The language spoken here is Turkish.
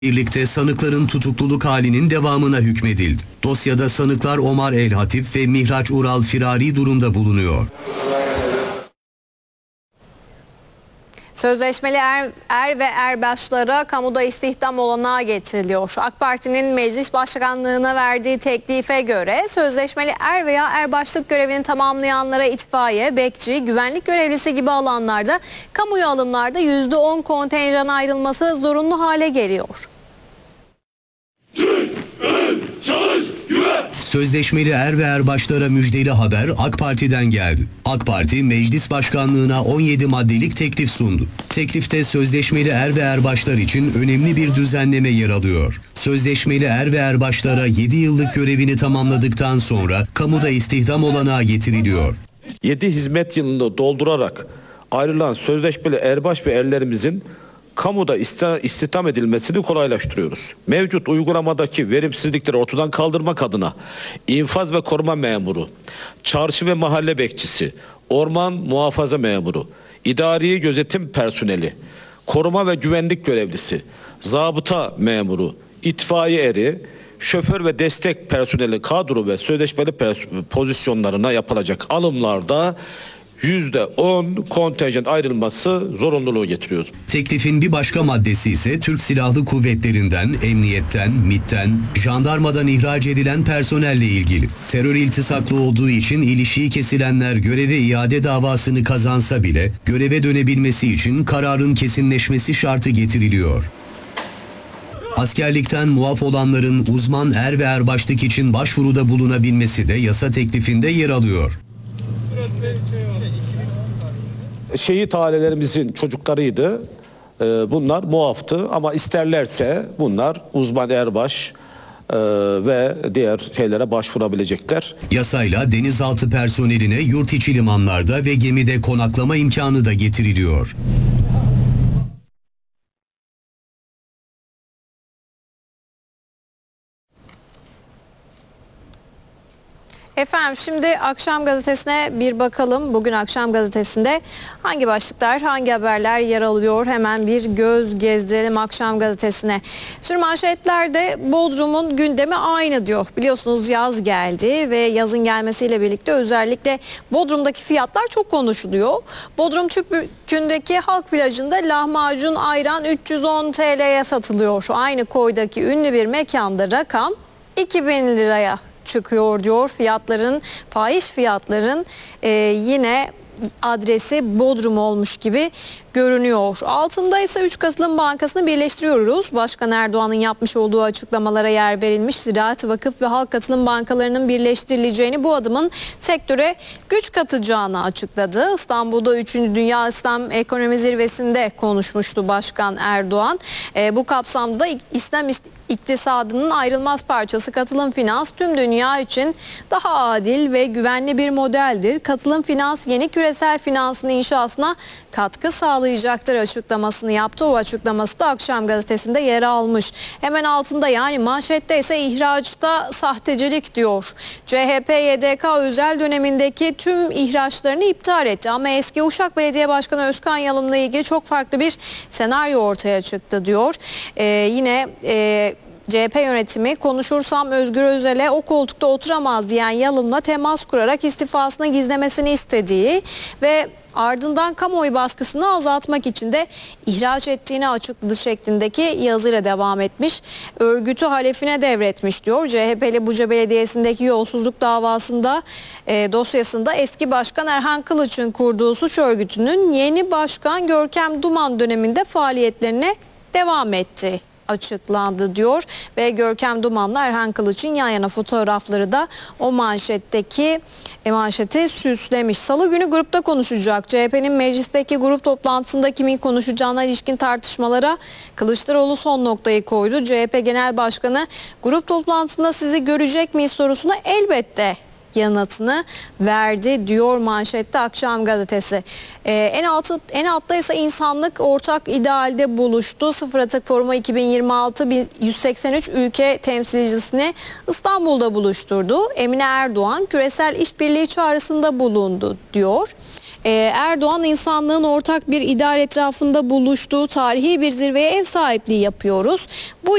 Birlikte sanıkların tutukluluk halinin devamına hükmedildi. Dosyada sanıklar Omar El Hatif ve Mihraç Ural firari durumda bulunuyor. Sözleşmeli er ve erbaşlara kamuda istihdam olanağı getiriliyor. AK Parti'nin meclis başkanlığına verdiği teklife göre sözleşmeli er veya erbaşlık görevini tamamlayanlara itfaiye, bekçi, güvenlik görevlisi gibi alanlarda kamuya alımlarda %10 kontenjan ayrılması zorunlu hale geliyor. Sözleşmeli er ve erbaşlara müjdeli haber AK Parti'den geldi. AK Parti meclis başkanlığına 17 maddelik teklif sundu. Teklifte sözleşmeli er ve erbaşlar için önemli bir düzenleme yer alıyor. Sözleşmeli er ve erbaşlara 7 yıllık görevini tamamladıktan sonra kamuda istihdam olanağı getiriliyor. 7 hizmet yılını doldurarak ayrılan sözleşmeli erbaş ve erlerimizin kamuda istihdam edilmesini kolaylaştırıyoruz. Mevcut uygulamadaki verimsizlikleri ortadan kaldırmak adına infaz ve koruma memuru, çarşı ve mahalle bekçisi, orman muhafaza memuru, idari gözetim personeli, koruma ve güvenlik görevlisi, zabıta memuru, itfaiye eri, şoför ve destek personeli kadro ve sözleşmeli pozisyonlarına yapılacak alımlarda %10 kontenjan ayrılması zorunluluğu getiriyoruz. Teklifin bir başka maddesi ise Türk Silahlı Kuvvetleri'nden, emniyetten, MİT'ten, jandarmadan ihraç edilen personelle ilgili. Terör iltisaklı olduğu için ilişiği kesilenler göreve iade davasını kazansa bile göreve dönebilmesi için kararın kesinleşmesi şartı getiriliyor. Askerlikten muaf olanların uzman er ve erbaşlık için başvuruda bulunabilmesi de yasa teklifinde yer alıyor. Şehit ailelerimizin çocuklarıydı. Bunlar muaftı ama isterlerse bunlar uzman erbaş ve diğer şeylere başvurabilecekler. Yasayla denizaltı personeline yurt içi limanlarda ve gemide konaklama imkanı da getiriliyor. Efendim şimdi Akşam Gazetesi'ne bir bakalım. Bugün Akşam Gazetesi'nde hangi başlıklar, hangi haberler yer alıyor? Hemen bir göz gezdirelim Akşam Gazetesi'ne. Sürmanşetlerde Bodrum'un gündemi aynı diyor. Biliyorsunuz yaz geldi ve yazın gelmesiyle birlikte özellikle Bodrum'daki fiyatlar çok konuşuluyor. Bodrum Türkbükü'ndeki halk plajında lahmacun, ayran 310 TL'ye satılıyor. Şu aynı koydaki ünlü bir mekanda rakam 2000 liraya çıkıyor diyor. Fahiş fiyatların yine adresi Bodrum olmuş gibi görünüyor. Altında ise 3 Katılım Bankası'nı birleştiriyoruz. Başkan Erdoğan'ın yapmış olduğu açıklamalara yer verilmiş. Ziraat, Vakıf ve Halk Katılım Bankalarının birleştirileceğini, bu adımın sektöre güç katacağını açıkladı. İstanbul'da 3. Dünya İslam Ekonomi Zirvesi'nde konuşmuştu Başkan Erdoğan. Bu kapsamda da İslam iktisadının ayrılmaz parçası katılım finans tüm dünya için daha adil ve güvenli bir modeldir. Katılım finans yeni küresel finansın inşasına katkı sağlayacaktır açıklamasını yaptı. O açıklaması da Akşam Gazetesi'nde yer almış. Hemen altında, yani manşette ise ihraçta sahtecilik diyor. CHP YDK özel dönemindeki tüm ihraçlarını iptal etti ama eski Uşak Belediye Başkanı Özkan Yalım'la ilgili çok farklı bir senaryo ortaya çıktı diyor. Yine CHP yönetimi konuşursam Özgür Özel'e o koltukta oturamaz diyen Yalım'la temas kurarak istifasını gizlemesini istediği ve ardından kamuoyu baskısını azaltmak için de ihraç ettiğini açıkladı şeklindeki yazıyla devam etmiş. Örgütü halefine devretmiş diyor. CHP'li Buca Belediyesi'ndeki yolsuzluk davasında dosyasında eski başkan Erhan Kılıç'ın kurduğu suç örgütünün yeni başkan Görkem Duman döneminde faaliyetlerine devam etti açıklandı diyor ve Görkem Duman'la Erhan Kılıç'ın yan yana fotoğrafları da o manşeti süslemiş. Salı günü grupta konuşacak. CHP'nin meclisteki grup toplantısında kimin konuşacağına ilişkin tartışmalara Kılıçdaroğlu son noktayı koydu. CHP Genel Başkanı grup toplantısında sizi görecek miyiz sorusuna elbette yanıtını verdi diyor manşette Akşam Gazetesi. En altta ise insanlık ortak idealde buluştu. Sıfır Atık Forumu 2026 183 ülke temsilcisini İstanbul'da buluşturdu. Emine Erdoğan küresel işbirliği çağrısında bulundu diyor. Erdoğan insanlığın ortak bir ideal etrafında buluştuğu tarihi bir zirveye ev sahipliği yapıyoruz. Bu